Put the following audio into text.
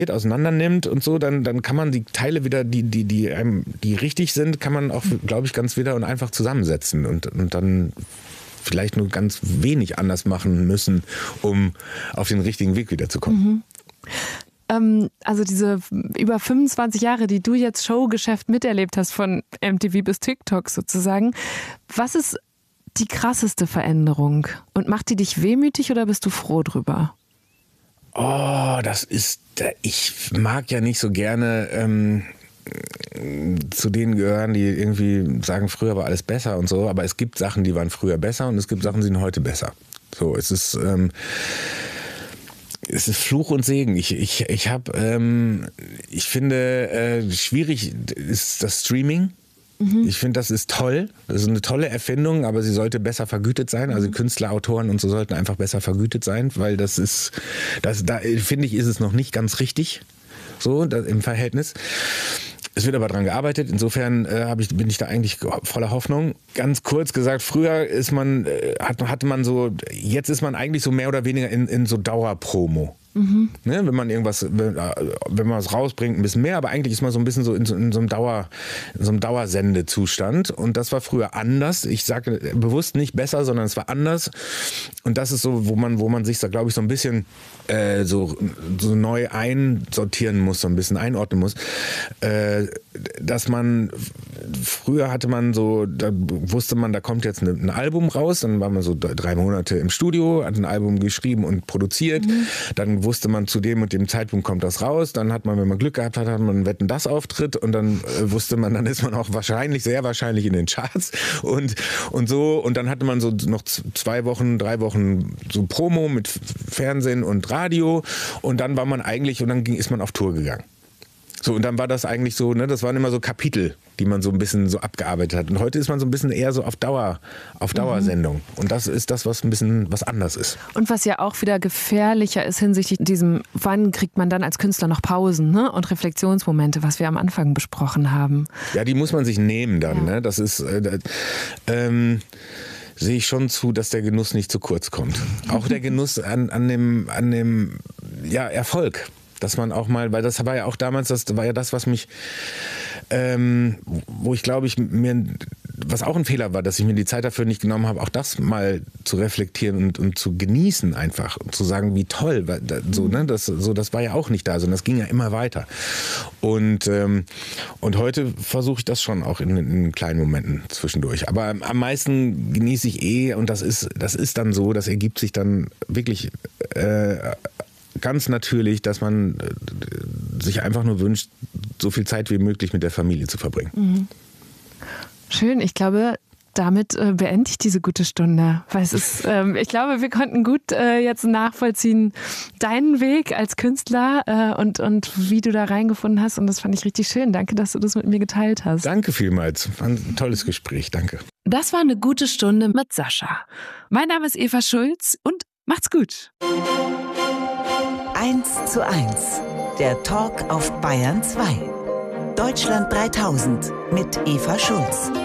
auseinander nimmt und so, dann kann man die Teile wieder, die richtig sind, kann man auch, glaube ich, ganz wieder und einfach zusammensetzen und dann vielleicht nur ganz wenig anders machen müssen, um auf den richtigen Weg wieder zu kommen. Also diese über 25 Jahre, die du jetzt Showgeschäft miterlebt hast, von MTV bis TikTok sozusagen, was ist die krasseste Veränderung? Und macht die dich wehmütig oder bist du froh drüber? Oh, ich mag ja nicht so gerne zu denen gehören, die irgendwie sagen, früher war alles besser und so, aber es gibt Sachen, die waren früher besser und es gibt Sachen, die sind heute besser. So, es ist Fluch und Segen. Ich finde, schwierig ist das Streaming. Ich finde, das ist toll. Das ist eine tolle Erfindung, aber sie sollte besser vergütet sein. Also Künstler, Autoren und so sollten einfach besser vergütet sein, weil da finde ich, ist es noch nicht ganz richtig, so im Verhältnis. Es wird aber dran gearbeitet. Insofern bin ich da eigentlich voller Hoffnung. Ganz kurz gesagt, früher hatte man so, jetzt ist man eigentlich so mehr oder weniger in so Dauerpromo. Ne, wenn man was rausbringt, ein bisschen mehr, aber eigentlich ist man so ein bisschen so in so einem Dauersendezustand. Und das war früher anders. Ich sage bewusst nicht besser, sondern es war anders. Und das ist so, wo man sich da, glaube ich, so ein bisschen so neu einsortieren muss, so ein bisschen einordnen muss. Dass man früher hatte man so, da wusste man, da kommt jetzt ein Album raus, dann war man so 3 Monate im Studio, hat ein Album geschrieben und produziert, dann wusste man, zu dem und dem Zeitpunkt kommt das raus, dann hat man, wenn man Glück gehabt hat, man einen Wetten-dass-Auftritt und dann wusste man, dann ist man auch sehr wahrscheinlich in den Charts und so, und dann hatte man so noch 2 Wochen, 3 Wochen so Promo mit Fernsehen und Radio und dann war man eigentlich, und dann ist man auf Tour gegangen. So, und dann war das eigentlich so, ne, das waren immer so Kapitel, die man so ein bisschen so abgearbeitet hat. Und heute ist man so ein bisschen eher so auf Dauersendung. Und das ist das, was ein bisschen was anders ist. Und was ja auch wieder gefährlicher ist hinsichtlich diesem, wann kriegt man dann als Künstler noch Pausen, ne? Und Reflexionsmomente, was wir am Anfang besprochen haben. Ja, die muss man sich nehmen dann. Ja. Ne? Das ist, sehe ich schon zu, dass der Genuss nicht zu kurz kommt. Auch der Genuss an dem Erfolg. Dass man auch mal, weil das war ja auch damals, das war ja das, was mich, wo ich glaube, was auch ein Fehler war, dass ich mir die Zeit dafür nicht genommen habe, auch das mal zu reflektieren und zu genießen einfach und zu sagen, wie toll, so, ne, das war ja auch nicht da, sondern das ging ja immer weiter. Und heute versuche ich das schon auch in kleinen Momenten zwischendurch. Aber am meisten genieße ich und das ist dann so, das ergibt sich dann wirklich ganz natürlich, dass man sich einfach nur wünscht, so viel Zeit wie möglich mit der Familie zu verbringen. Schön, ich glaube, damit beende ich diese gute Stunde. Weil es ist, ich glaube, wir konnten gut jetzt nachvollziehen, deinen Weg als Künstler und wie du da reingefunden hast. Und das fand ich richtig schön. Danke, dass du das mit mir geteilt hast. Danke vielmals. War ein tolles Gespräch. Danke. Das war eine gute Stunde mit Sascha. Mein Name ist Eva Schulz und macht's gut. 1:1, der Talk auf Bayern 2. Deutschland 3000 mit Eva Schulz.